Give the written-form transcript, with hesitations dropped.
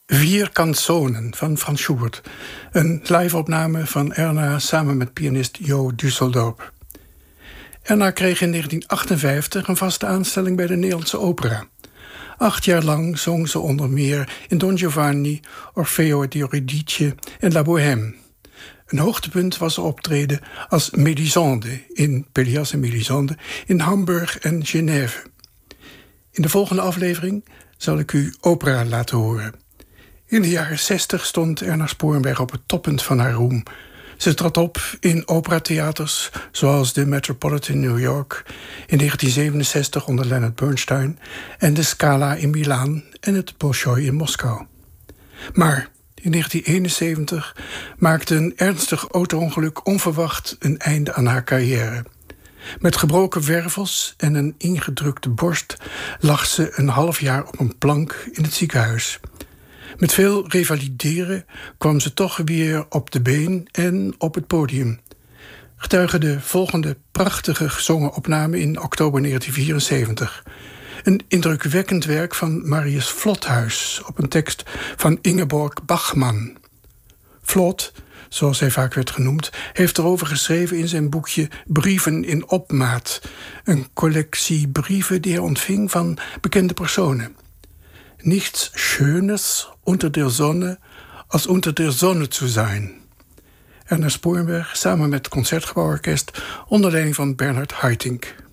Vier Canzonen van Franz Schubert. Een live-opname van Erna samen met pianist Jo Düsseldorp. Erna kreeg in 1958 een vaste aanstelling bij de Nederlandse Opera. 8 jaar lang zong ze onder meer in Don Giovanni, Orfeo et Euridice en La Bohème. Een hoogtepunt was haar optreden als Mélisande in Pelléas en Mélisande in Hamburg en Genève. In de volgende aflevering zal ik u opera laten horen. In de jaren 60 stond Erna Sporenberg op het toppunt van haar roem. Ze trad op in operatheaters zoals de Metropolitan New York in 1967 onder Leonard Bernstein en de Scala in Milaan en het Bolshoi in Moskou. Maar in 1971 maakte een ernstig auto-ongeluk onverwacht een einde aan haar carrière. Met gebroken wervels en een ingedrukte borst lag ze een half jaar op een plank in het ziekenhuis. Met veel revalideren kwam ze toch weer op de been en op het podium. Getuige de volgende prachtige gezongen opname in oktober 1974. Een indrukwekkend werk van Marius Vlothuis op een tekst van Ingeborg Bachmann. Vlot, zoals hij vaak werd genoemd, heeft erover geschreven in zijn boekje Brieven in opmaat. Een collectie brieven die hij ontving van bekende personen. Nichts Schönes unter der Sonne als unter der Sonne zu sein. Erna Sporenberg samen met het Concertgebouworkest onder leiding van Bernhard Haitink.